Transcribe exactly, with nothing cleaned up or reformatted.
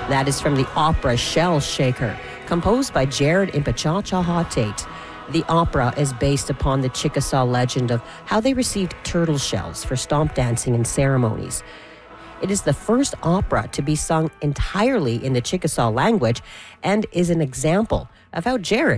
That is from the opera Shell Shaker, composed by Jared Impachachahatate. The opera is based upon the Chickasaw legend of how they received turtle shells for stomp dancing and ceremonies. It is the first opera to be sung entirely in the Chickasaw language and is an example of how Jared